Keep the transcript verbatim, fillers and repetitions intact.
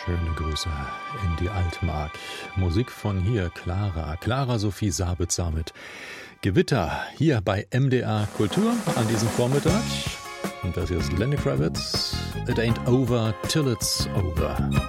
Schöne Grüße in die Altmark. Musik von hier, Clara. Clara Sophie Sabitzer mit Gewitter hier bei M D R Kultur an diesem Vormittag. Und das hier ist Lenny Kravitz. It ain't over till it's over.